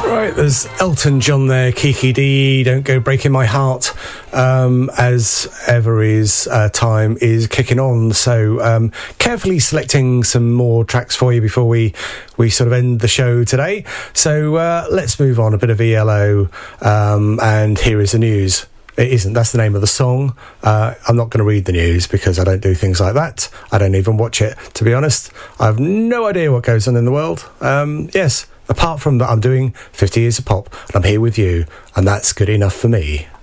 Right, there's Elton John there, Kiki D, Don't Go Breaking My Heart, as ever his time is kicking on. So carefully selecting some more tracks for you before we sort of end the show today. So let's move on, a bit of ELO, and here is the news. It isn't, that's the name of the song. I'm not going to read the news because I don't do things like that. I don't even watch it, to be honest. I have no idea what goes on in the world. Yes, apart from that, I'm doing 50 Years of Pop, and I'm here with you, and that's good enough for me.